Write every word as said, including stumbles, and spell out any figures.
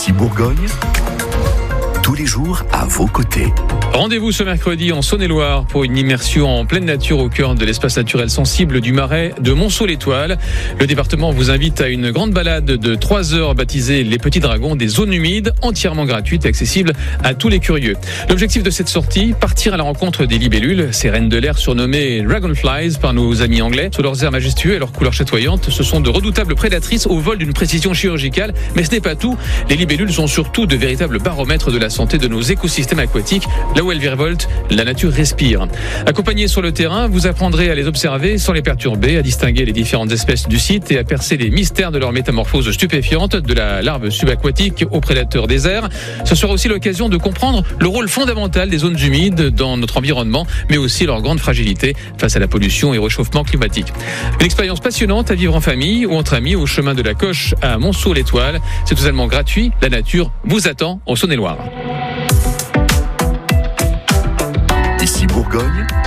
Ici Bourgogne, tous les jours à vos côtés. Rendez-vous ce mercredi en Saône-et-Loire pour une immersion en pleine nature au cœur de l'espace naturel sensible du Marais de Monceau-l'Étoile. Le département vous invite à une grande balade de trois heures baptisée Les Petits Dragons, des zones humides, entièrement gratuite et accessible à tous les curieux. L'objectif de cette sortie, partir à la rencontre des libellules, ces reines de l'air surnommées Dragonflies par nos amis anglais. Sous leurs airs majestueux et leurs couleurs chatoyantes, ce sont de redoutables prédatrices au vol d'une précision chirurgicale. Mais ce n'est pas tout. Les libellules sont surtout de véritables baromètres de la santé de nos écosystèmes aquatiques. Là où elles virevoltent, la nature respire. Accompagné sur le terrain, vous apprendrez à les observer sans les perturber, à distinguer les différentes espèces du site et à percer les mystères de leur métamorphose stupéfiante, de la larve subaquatique au prédateur des airs. Ce sera aussi l'occasion de comprendre le rôle fondamental des zones humides dans notre environnement, mais aussi leur grande fragilité face à la pollution et au réchauffement climatique. Une expérience passionnante à vivre en famille ou entre amis au chemin de la Coche à Monceau-l'Étoile. C'est totalement gratuit. La nature vous attend en Saône-et-Loire. Ici Bourgogne,